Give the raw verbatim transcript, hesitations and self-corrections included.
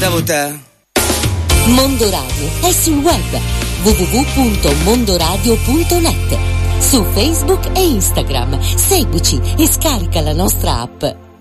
aspettavo te. Mondo Radio è sul web w w w punto mondoradio punto net, su Facebook e Instagram. Seguici e scarica la nostra app.